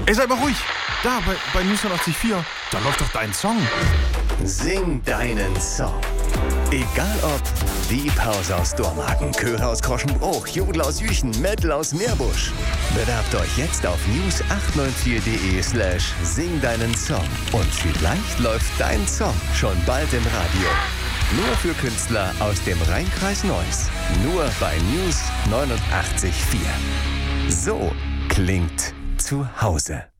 Ey, sei mal ruhig. Da, bei News 84, da läuft doch dein Song. Sing deinen Song. Egal ob Dieb aus Dormagen, Chöre aus Kroschenbruch, Jodel aus Jüchen, Metal aus Meerbusch. Bewerbt euch jetzt auf news894.de/sing deinen Song. Und vielleicht läuft dein Song schon bald im Radio. Nur für Künstler aus dem Rheinkreis Neuss. Nur bei News 89.4. So klingt zu Hause.